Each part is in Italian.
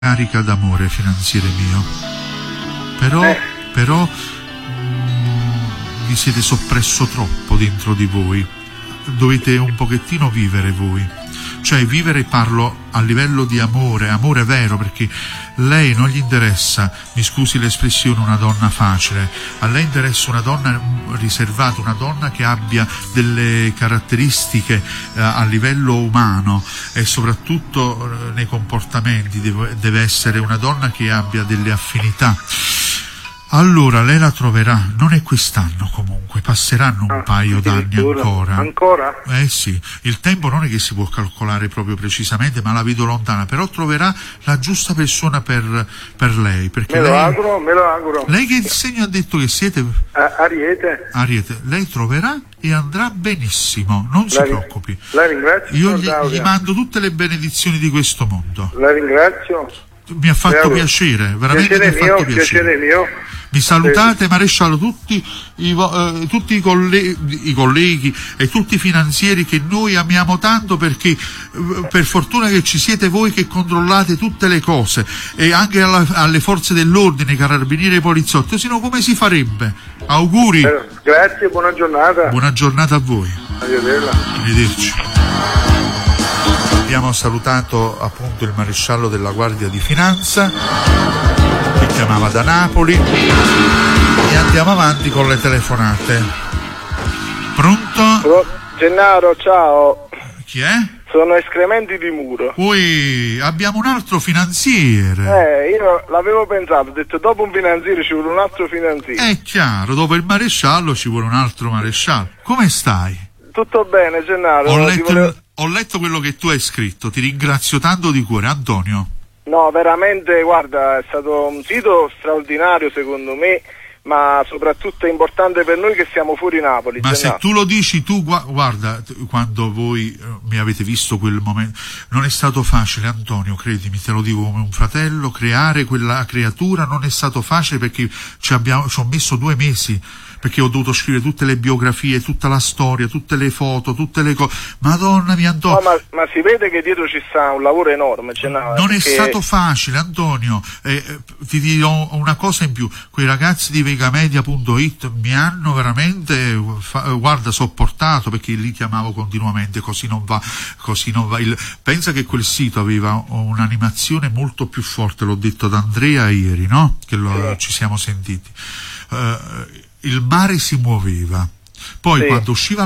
carica d'amore, finanziere mio, però vi siete soppresso troppo dentro di voi, dovete un pochettino vivere voi, cioè vivere, parlo a livello di amore vero, perché lei non gli interessa, mi scusi l'espressione, una donna facile, a lei interessa una donna riservata, una donna che abbia delle caratteristiche a livello umano e soprattutto nei comportamenti, deve essere una donna che abbia delle affinità. Allora lei la troverà, non è quest'anno comunque, passeranno un paio d'anni ancora. Ancora? Sì, il tempo non è che si può calcolare proprio precisamente, ma la vedo lontana, però troverà la giusta persona per lei. Perché me lo auguro. Lei che segno ha detto che siete? Ariete. Ariete, lei troverà e andrà benissimo, non si preoccupi. La ringrazio. Io gli mando tutte le benedizioni di questo mondo. La ringrazio. Mi ha fatto piacere, veramente piacere mio. Mi salutate, maresciallo, tutti i colleghi e tutti i finanzieri che noi amiamo tanto, perché per fortuna che ci siete voi che controllate tutte le cose, e anche alle forze dell'ordine, carabinieri e poliziotti, sennò come si farebbe? Auguri. Grazie, buona giornata. Buona giornata a voi. Arrivederci. Abbiamo salutato appunto il maresciallo della Guardia di Finanza, che chiamava da Napoli, e andiamo avanti con le telefonate. Pronto? Gennaro, ciao. Chi è? Sono Escrementi di Muro. Poi abbiamo un altro finanziere. Io l'avevo pensato, ho detto dopo un finanziere ci vuole un altro finanziere. È chiaro, dopo il maresciallo ci vuole un altro maresciallo. Come stai? Tutto bene, Gennaro. Ho letto quello che tu hai scritto, ti ringrazio tanto di cuore, Antonio. No, veramente, guarda, è stato un sito straordinario secondo me, ma soprattutto è importante per noi che siamo fuori Napoli. Ma se tu lo dici tu, guarda, quando voi mi avete visto quel momento, non è stato facile, Antonio, credimi, te lo dico come un fratello, creare quella creatura non è stato facile, perché ci ho messo 2 mesi, perché ho dovuto scrivere tutte le biografie, tutta la storia, tutte le foto, tutte le cose. Madonna mia, Antonio. No, ma si vede che dietro ci sta un lavoro enorme. Non è stato facile, Antonio. Ti dirò una cosa in più. Quei ragazzi di vegamedia.it mi hanno veramente, sopportato, perché li chiamavo continuamente, così non va. Pensa che quel sito aveva un'animazione molto più forte, l'ho detto ad Andrea ieri, no? Che ci siamo sentiti. Il mare si muoveva, poi quando usciva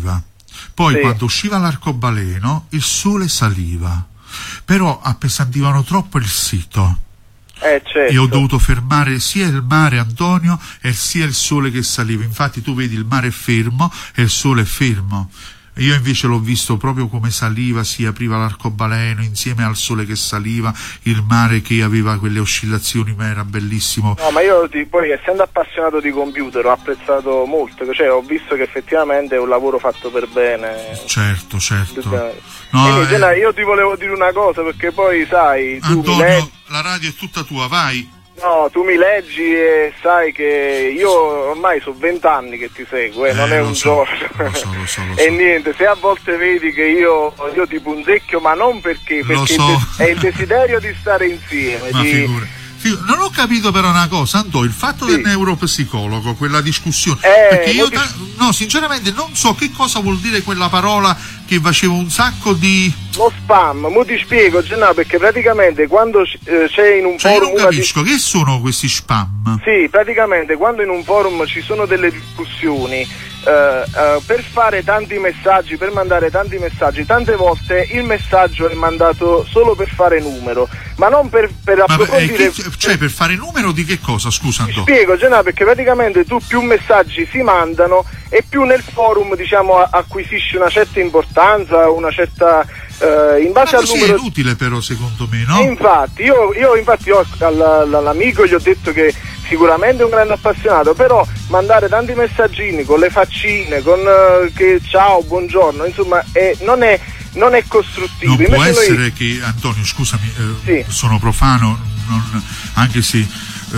l'arcobaleno il sole saliva, però appesantivano troppo il sito. Certo. E ho dovuto fermare sia il mare, Antonio, e sia il sole che saliva. Infatti tu vedi il mare è fermo e il sole è fermo. Io invece l'ho visto proprio come saliva, si apriva l'arcobaleno insieme al sole che saliva, il mare che aveva quelle oscillazioni, ma era bellissimo. No, ma io poi, essendo appassionato di computer, ho apprezzato molto, cioè ho visto che effettivamente è un lavoro fatto per bene. Certo. No, io ti volevo dire una cosa, perché poi sai, Antonio, la radio è tutta tua, vai. No, tu mi leggi e sai che io ormai sono 20 anni che ti seguo, non è un giorno. Lo so. E niente, se a volte vedi che io ti punzecchio, ma non perché è il desiderio di stare insieme. Ma non ho capito però una cosa, Antonio, il fatto del neuropsicologo, quella discussione, perché io sinceramente non so che cosa vuol dire quella parola che faceva un sacco di... Lo spam, mo ti spiego, Gennaro, perché praticamente quando c'è in un forum... Io non capisco, che sono questi spam? Sì, praticamente quando in un forum ci sono delle discussioni, per fare tanti messaggi, per mandare tanti messaggi, tante volte il messaggio è mandato solo per fare numero, ma non per approfondire... per fare numero di che cosa, scusa Antonio? Ti spiego, Gennaro, perché praticamente tu più messaggi si mandano e più nel forum, diciamo, acquisisci una certa importanza, una certa... in base al numero... è inutile però secondo me, no? Infatti, io all'amico gli ho detto che sicuramente è un grande appassionato, però mandare tanti messaggini con le faccine, con che ciao, buongiorno, insomma, non è costruttivo. Non può essere che, Antonio, scusami, sono profano, anche se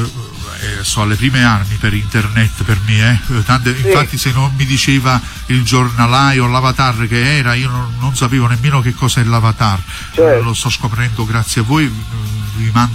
so alle prime armi per internet per me, infatti se non mi diceva il giornalaio, l'avatar che era, io non sapevo nemmeno che cosa è l'avatar. Lo sto scoprendo grazie a voi, vi mando